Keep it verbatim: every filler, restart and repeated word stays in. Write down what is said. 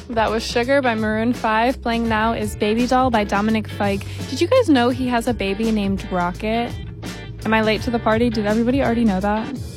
That was Sugar by Maroon five. Playing now is Baby Doll by Dominic Fike. Did you guys know he has a baby named Rocket? Am I late to the party? Did everybody already know that?